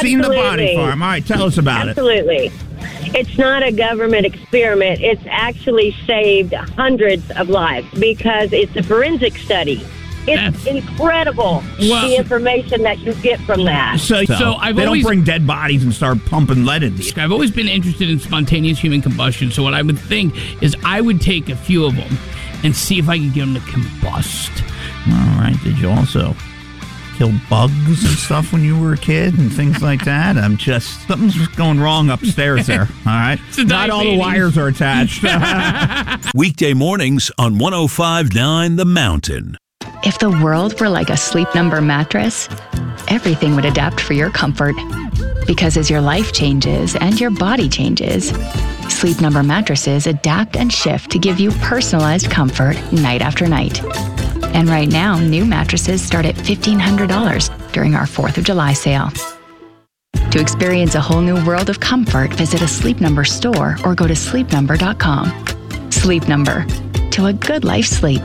seen the body farm. All right, tell us about it. Absolutely. It's not a government experiment. It's actually saved hundreds of lives because it's a forensic study. It's incredible, the information that you get from that. So they don't bring dead bodies and start pumping lead in these. I've always been interested in spontaneous human combustion, so what I would think is I would take a few of them and see if I could get them to combust. All right. Did you also kill bugs and stuff when you were a kid and things like that? Something's going wrong upstairs there. All right. Not all the wires are attached. Weekday mornings on 105.9 The Mountain. If the world were like a Sleep Number mattress, everything would adapt for your comfort. Because as your life changes and your body changes, Sleep Number mattresses adapt and shift to give you personalized comfort night after night. And right now, new mattresses start at $1,500 during our 4th of July sale. To experience a whole new world of comfort, visit a Sleep Number store or go to sleepnumber.com. Sleep Number. To a good life sleep.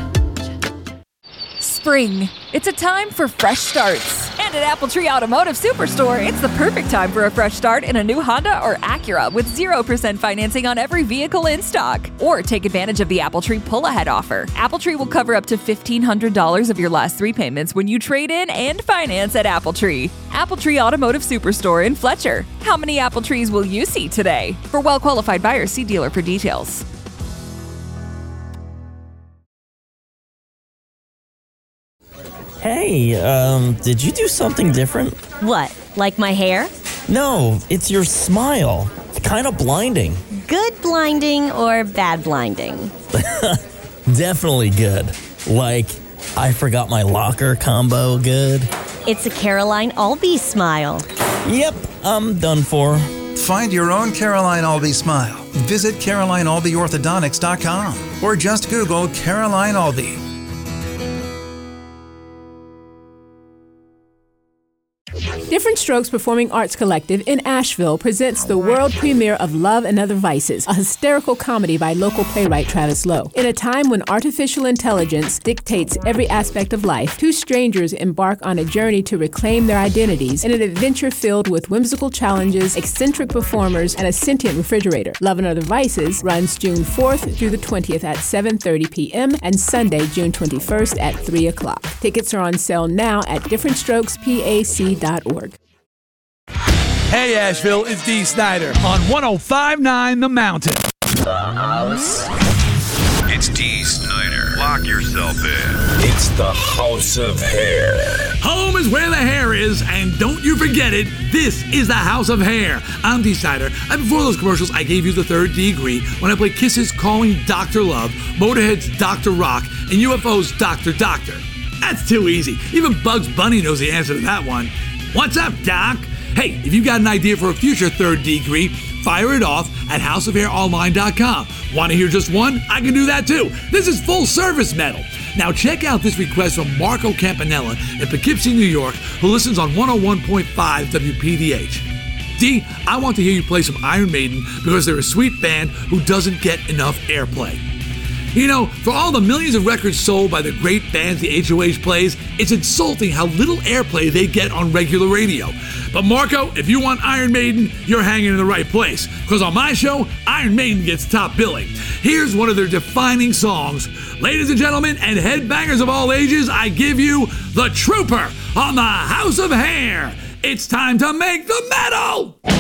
Spring. It's a time for fresh starts. And at Apple Tree Automotive Superstore, it's the perfect time for a fresh start in a new Honda or Acura with 0% financing on every vehicle in stock. Or take advantage of the Apple Tree pull-ahead offer. Apple Tree will cover up to $1,500 of your last 3 payments when you trade in and finance at Apple Tree. Apple Tree Automotive Superstore in Fletcher. How many Apple Trees will you see today? For well-qualified buyers, see dealer for details. Hey, did you do something different? What, like my hair? No, it's your smile. It's kind of blinding. Good blinding or bad blinding? Definitely good. Like, I forgot my locker combo good. It's a Caroline Albee smile. Yep, I'm done for. Find your own Caroline Albee smile. Visit CarolineAlbeeOrthodontics.com or just Google Caroline Albee. Different Strokes Performing Arts Collective in Asheville presents the world premiere of Love and Other Vices, a hysterical comedy by local playwright Travis Lowe. In a time when artificial intelligence dictates every aspect of life, 2 strangers embark on a journey to reclaim their identities in an adventure filled with whimsical challenges, eccentric performers, and a sentient refrigerator. Love and Other Vices runs June 4th through the 20th at 7:30 p.m. and Sunday, June 21st at 3 o'clock. Tickets are on sale now at differentstrokespac.org. Hey Asheville, it's Dee Snider on 105.9 The Mountain. The House. It's Dee Snider. Lock yourself in. It's the House of Hair. Home is where the hair is, and don't you forget it, this is the House of Hair. I'm Dee Snider, and before those commercials, I gave you the third degree when I played Kiss's Calling Dr. Love, Motorhead's Dr. Rock, and UFO's Dr. Doctor. That's too easy. Even Bugs Bunny knows the answer to that one. What's up, Doc? Hey, if you got an idea for a future third degree, fire it off at houseofhaironline.com. Want to hear just one? I can do that too. This is full service metal. Now check out this request from Marco Campanella in Poughkeepsie, New York, who listens on 101.5 WPDH. D, I want to hear you play some Iron Maiden because they're a sweet band who doesn't get enough airplay. You know, for all the millions of records sold by the great bands the HOH plays, it's insulting how little airplay they get on regular radio. But Marco, if you want Iron Maiden, you're hanging in the right place. Because on my show, Iron Maiden gets top billing. Here's one of their defining songs. Ladies and gentlemen, and headbangers of all ages, I give you The Trooper on the House of Hair. It's time to make the metal!